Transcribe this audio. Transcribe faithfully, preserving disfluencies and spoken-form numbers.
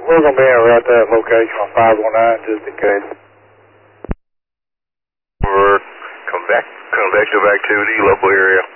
we're going to be around that location on five one nine just in case. For convec convective activity, local area.